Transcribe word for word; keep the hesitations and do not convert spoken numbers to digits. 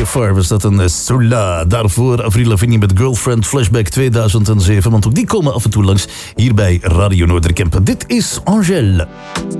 Far was dat een Sola. Daarvoor Avril Lavigne met Girlfriend Flashback tweeduizend zeven. Want ook die komen af en toe langs hier bij Radio Noorderkempen. Dit is Angèle.